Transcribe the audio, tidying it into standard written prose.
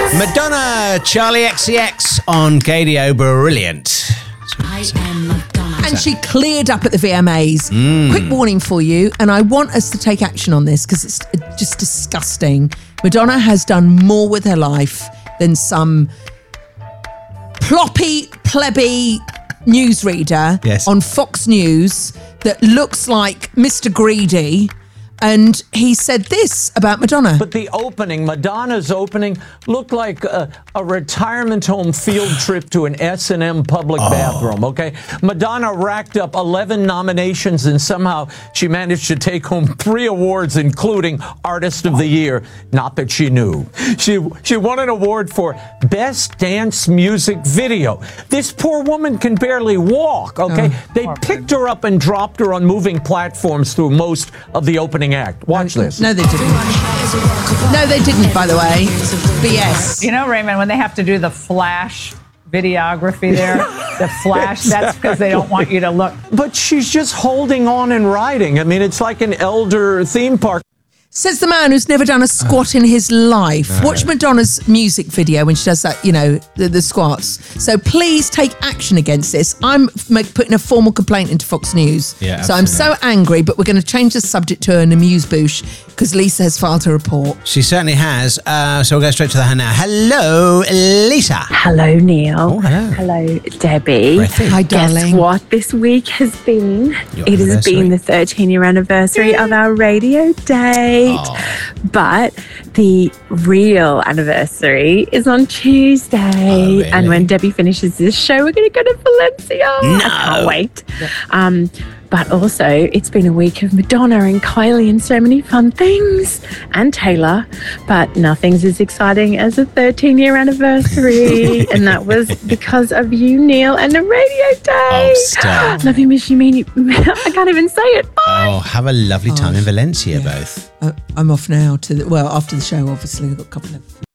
Madonna, Charlie XCX on KDO, brilliant. I am Madonna. And she cleared up at the VMAs. Quick warning for you, and I want us to take action on this because it's just disgusting. Madonna has done more with her life than some ploppy, plebby newsreader on Fox News that looks like Mr. Greedy. And he said this about Madonna. But the opening, Madonna's opening, looked like a retirement home field trip to an S&M public bathroom, okay? Madonna racked up 11 nominations, and somehow she managed to take home 3 awards, including Artist of the Year. Not that she knew. She won an award for Best Dance Music Video. This poor woman can barely walk, okay? They picked her up and dropped her on moving platforms through most of the opening act. Watch this. No, they didn't. No, they didn't, by the way. BS. You know, Raymond, when they have to do the flash videography there, the flash, that's because they don't want you to look. But she's just holding on and riding. I mean, it's like an elder theme park. Says the man who's never done a squat in his life. Watch Madonna's music video when she does that, you know, the squats. So please take action against this. I'm putting a formal complaint into Fox News. Yeah, so I'm so angry, but we're going to change the subject to an amuse-bouche because Lisa has filed a report. She certainly has. So we'll go straight to her now. Hello, Lisa. Hello, Neil. Oh, hello. Hello, Debbie. Hi, darling. Guess what this week has been? Your It has anniversary. been the 13-year anniversary of our radio date. But the real anniversary is on Tuesday. really? And when Debbie finishes this show, we're going to go to Valencia. I can't wait. But also, it's been a week of Madonna and Kylie and so many fun things. And Taylor. But nothing's as exciting as a 13-year anniversary. And that was because of you, Neil, and the radio day. Oh, stop. Love you, miss you, mean you. I can't even say it. Bye. Oh, have a lovely time in Valencia, both. I'm off now after the show, obviously. I've got a couple of